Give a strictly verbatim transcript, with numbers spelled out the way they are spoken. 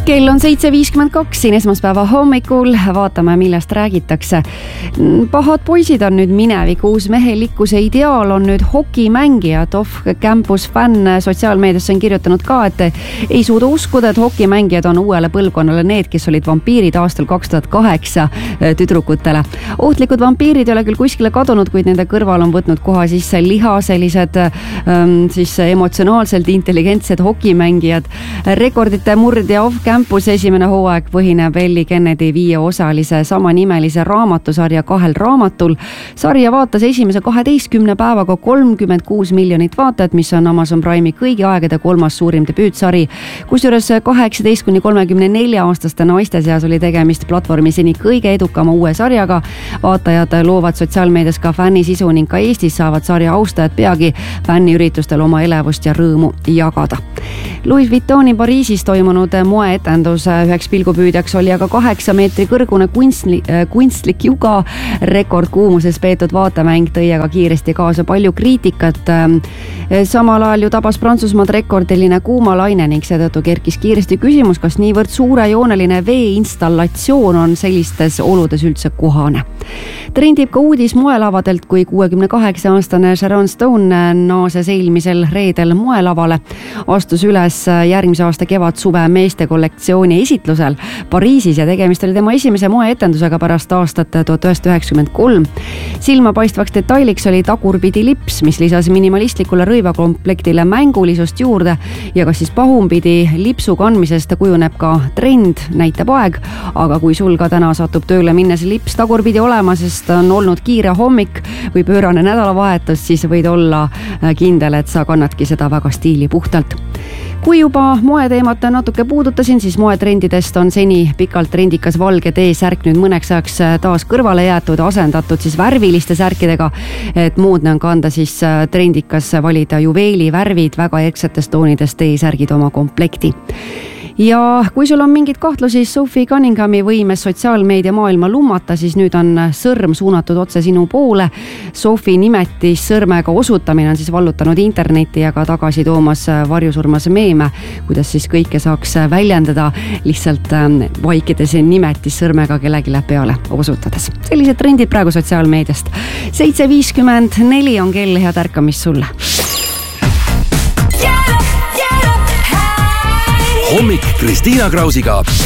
Kell on seitse viiskümmend kaks siin esmaspäeva hommikul, vaatame millest räägitakse. Pahad poisid on nüüd minevik, uus mehelikkuse ideaal on nüüd hokimängijad. Off-campus fänn sotsiaalmeedias on kirjutanud ka, et ei suuda uskuda, et hokimängijad on uuele põlvkonnale need, kes olid vampiirid aastal kaks tuhat kaheksa tüdrukutele. Ohtlikud vampiirid ei ole küll kuskile kadunud, kuid nende kõrval on võtnud koha sisse liha sellised siis emotsionaalselt intelligentsed hokimängijad. Rekordite murdja off-campus Campus esimene hooaeg põhineb Ellie Kennedy viieosalise samanimelise raamatusarja kahel raamatul. Sarja vaatas esimese kaheteistkümne päevaga kolmkümmend kuus miljonit vaatajat, mis on Amazon Prime'i kõigi aegade kolmas suurim debüütsari. Kusjuures kaheksateist kuni kolmekümne nelja aastaste naiste seas oli tegemist platvormi seni kõige edukama uue sarjaga. Vaatajad loovad sotsiaalmeedias ka fännisisu ning ka Eestis saavad sarja austajad peagi fänniüritustel oma elevust ja rõõmu jagada. Louis Vuittoni Pariisis toimunud moe etendus üheks pilgupüüdjaks oli aga kaheksa meetri kõrgune kunstlik, kunstlik juga. Rekordkuumuses peetud vaatemäng tõi aga kiiresti kaasa palju kriitikat. Samal ajal ju tabas Prantsusmaad rekordiline kuumalaine ning seetõttu kerkis kiiresti küsimus, kas niivõrd suurejooneline veeinstallatsioon on sellistes oludes üldse kohane. Trendib ka uudis moelavadelt, kui kuuekümne kaheksa aastane Sharon Stone naases eelmisel reedel moelavale. Astus üles järgmise aasta kevad-suve meeste kollektsiooni esitlusel Pariisis ja tegemist oli tema esimese moeetendusega pärast aastat tuhat üheksasada üheksakümmend kolm. Silmapaistvaks detailiks oli tagurpidi lips, mis lisas minimalistlikule rõivakomplektile mängulisust juurde ja kas siis pahumpidi lipsu kandmisest kujuneb ka trend, näitab aeg, aga kui sul ka täna satub tööle minnes lips tagurpidi olema, sest on olnud kiire hommik või pöörane nädalavahetus, siis võid olla kindel, et sa kannadki seda väga stiilipuhtalt. Kui juba moeteemat natuke puudutasin, siis moetrendidest on seni pikalt trendikas valge T-särk nüüd mõneks ajaks taas kõrvale jäetud, asendatud siis värviliste särkidega, et moodne on kanda siis trendikas valida juveeli värvid, väga erksetest toonidest T-särgid oma komplekti. Ja kui sul on mingid kahtlusi Sophie Cunninghami võimes sotsiaalmeedia maailma lummata, siis nüüd on sõrm suunatud otse sinu poole. Sophie nimetis sõrmega osutamine on siis vallutanud internetti ja ka tagasi toomas varjusurmas meeme, kuidas siis kõike saaks väljendada lihtsalt vaikides nimetis sõrmega kellegile peale osutades. Sellised trendid praegu sotsiaalmeediast. seitse viiskümmend neli on kell, head ärkamist sulle. Hommik Kristiina Krausiga.